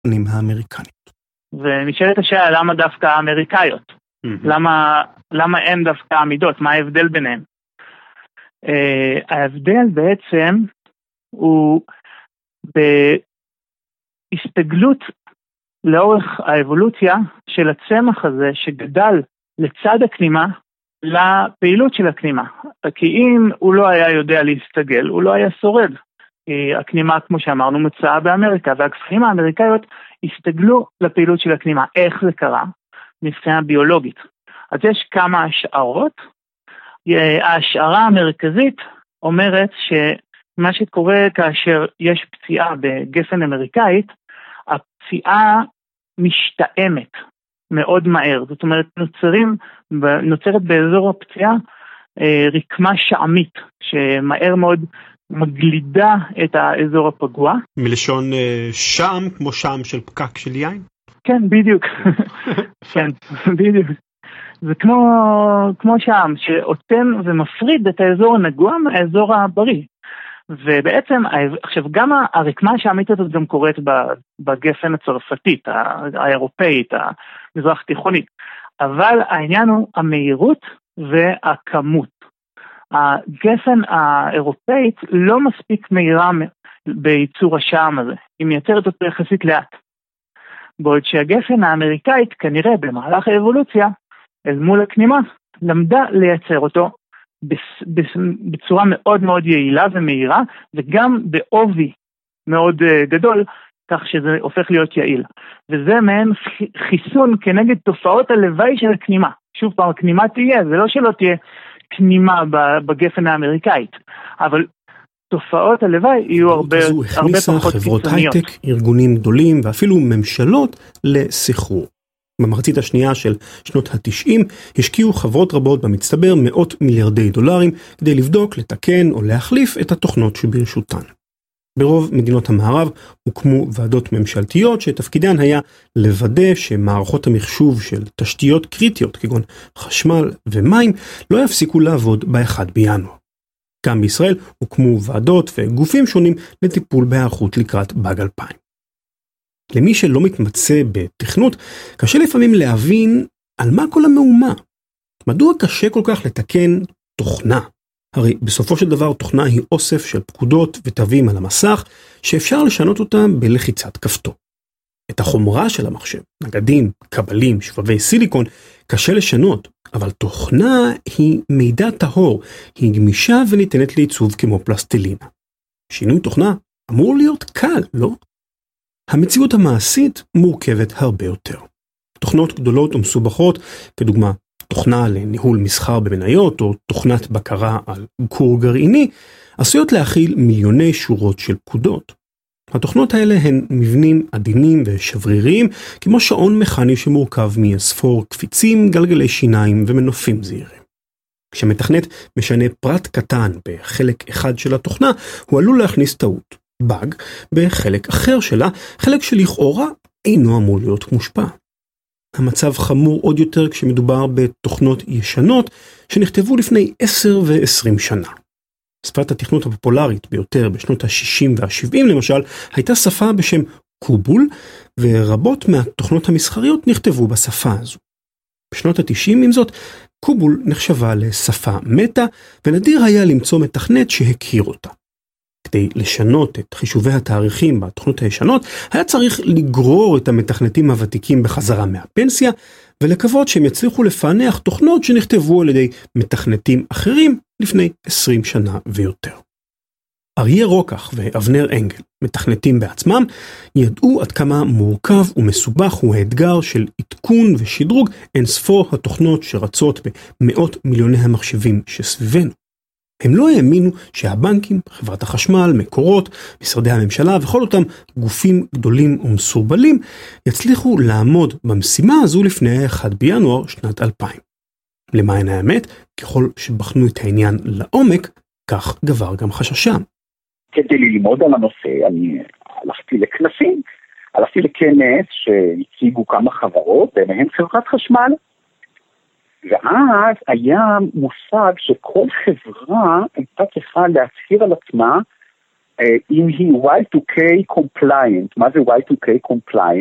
הפנים האמריקנית. ונשאלת השאלה, למה דווקא האמריקאיות? למה אין דווקא עמידות? מה ההבדל ביניהם? ההבדל בעצם הוא בהסתגלות לאורך האבולוציה של הצמח הזה שגדל לצד הכנימה לפעילות של הכנימה. כי אם הוא לא היה יודע להסתגל, הוא לא היה שורד. הכנימה, כמו שאמרנו, מצאה באמריקה, והגפנים האמריקאיות הסתגלו לפעילות של הכנימה. איך זה קרה? מבחינה ביולוגית. אז יש כמה השערות. ההשערה המרכזית אומרת שמה שקורה כאשר יש פציעה בגפן אמריקאית, הפציעה משתאמת מאוד מהר. זאת אומרת, נוצרת באזור הפציעה רקמה שעמית, שמהר מאוד מגלידה את האזור הפגוע. מלשון שעם, כמו שעם של פקק של יין? כן, בדיוק. כן, בדיוק. זה כמו שעם, שאותן ומפריד את האזור הנגוע מהאזור הבריא. ובעצם, עכשיו, גם הרקמה השעמית הזאת גם קורית בגפן הצרפתית, האירופאית, המזרח תיכונית. אבל העניין הוא המהירות והכמות. הגפן האירופאית לא מספיק מהירה בייצור השעם הזה. היא מייצרת אותו יחסית לאט. בעוד שהגפן האמריקאית כנראה במהלך האבולוציה, אל מול הכנימה, למדה לייצר אותו בצורה מאוד מאוד יעילה ומהירה, וגם בעובי מאוד גדול, כך שזה הופך להיות יעיל. וזה מעין חיסון כנגד תופעות הלוואי של הכנימה. שוב פעם, הכנימה תהיה, זה לא שלא תהיה כנימה בגפן האמריקאית, אבל תופעות הלוואי יהיו הרבה פחות קיצוניות. הכניסה חברות הייטק, ארגונים גדולים ואפילו ממשלות לסחרור. במחצית השנייה של שנות ה-90 השקיעו חברות רבות במצטבר מאות מיליארדי דולרים כדי לבדוק, לתקן או להחליף את התוכנות שברשותן. ברוב מדינות המערב הוקמו ועדות ממשלתיות שתפקידן היה לוודא שמערכות המחשוב של תשתיות קריטיות כגון חשמל ומים לא יפסיקו לעבוד ב-1 בינואר. גם בישראל הוקמו ועדות וגופים שונים לטיפול בהיערכות לקראת באג 2000. למי שלא מתמצא בתכנות, קשה לפעמים להבין על מה כל המהומה. מדוע קשה כל כך לתקן תוכנה? הרי בסופו של דבר תוכנה היא אוסף של פקודות ותווים על המסך, שאפשר לשנות אותם בלחיצת כפתור. את החומרה של המחשב, נגדים, קבלים, שבבי סיליקון, קשה לשנות, אבל תוכנה היא מידע טהור, היא גמישה וניתנת לעיצוב כמו פלסטלינה. שינוי תוכנה אמור להיות קל, לא? המציאות המעשית מורכבת הרבה יותר. תוכנות גדולות ומסובכות, כדוגמה תוכנה לניהול מסחר במניות או תוכנת בקרה על כור גרעיני, עשויות להכיל מיליוני שורות של פקודות. התוכנות האלה הן מבנים עדינים ושבריריים, כמו שעון מכני שמורכב מאספור קפיצים, גלגלי שיניים ומנופים זעירים. כשמתכנת משנה פרט קטן בחלק אחד של התוכנה, הוא עלול להכניס טעות, באג, בחלק אחר שלה, חלק שלכאורה אינו אמור להיות מושפע. המצב חמור עוד יותר כשמדובר בתוכנות ישנות שנכתבו לפני 10 ו-20 שנה. שפת התכנות הפופולרית ביותר בשנות ה-60 וה-70 למשל, הייתה שפה בשם קובול, ורבות מהתוכנות המסחריות נכתבו בשפה הזו. בשנות ה-90 עם זאת, קובול נחשבה לשפה מתה, ונדיר היה למצוא מתכנת שהכיר אותה. כדי לשנות את חישובי התאריכים בתוכנות הישנות, היה צריך לגרור את המתכנתים הוותיקים בחזרה מהפנסיה, ולקוות שהם יצליחו לפענח תוכנות שנכתבו על ידי מתכנתים אחרים לפני 20 שנה ויותר. אריה רוקח ואבנר אנגל, מתכנתים בעצמם, ידעו עד כמה מורכב ומסובך הוא האתגר של עדכון ושדרוג אינספור התוכנות שרצות במאות מיליוני המחשבים שסביבנו. הם לא האמינו שהבנקים, חברת החשמל, מקורות, משרדי הממשלה וכל אותם גופים גדולים ומסורבלים יצליחו לעמוד במשימה הזו לפני 1 בינואר שנת 2000. למען האמת, ככל שבחנו את העניין לעומק, כך גבר גם חששם. כדי ללמוד על הנושא, אני הלכתי לכנסים, הלכתי לכנס שהציגו כמה חברות, ביניהן חברת חשמל, ואז היה מושג שכל חברה הייתה צריכה להצהיר על עצמה אם היא Y2K compliant, מה זה Y2K compliant?